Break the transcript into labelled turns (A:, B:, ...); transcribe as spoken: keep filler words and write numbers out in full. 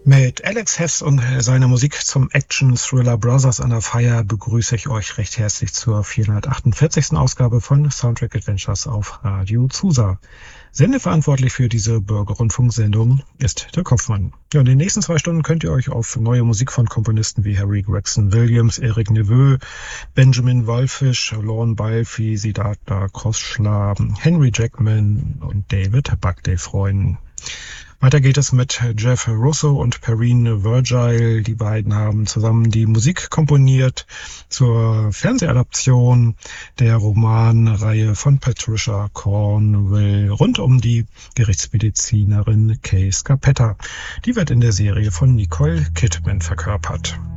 A: Mit Alex Hess und seiner Musik zum Action-Thriller Brothers Under Fire begrüße ich euch recht herzlich zur vierhundertachtundvierzigsten Ausgabe von Soundtrack Adventures auf Radio Zusa. Sendeverantwortlich für diese Bürgerrundfunksendung ist der Kopfmann. Ja, in den nächsten zwei Stunden könnt ihr euch auf neue Musik von Komponisten wie Harry Gregson Williams, Eric Neveu, Benjamin Wallfisch, Lorne Balfe, Siddhartha Khoshla, Henry Jackman und David Buckley freuen. Weiter geht es mit Jeff Russo und Perrine Virgile. Die beiden haben zusammen die Musik komponiert zur Fernsehadaption der Romanreihe von Patricia Cornwell rund um die Gerichtsmedizinerin Kay Scarpetta. Die wird in der Serie von Nicole Kidman verkörpert.